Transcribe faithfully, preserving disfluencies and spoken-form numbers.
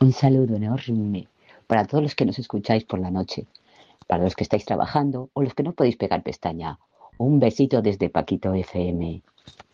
Un saludo enorme para todos los que nos escucháis por la noche, para los que estáis trabajando o los que no podéis pegar pestaña. Un besito desde Paquito F M.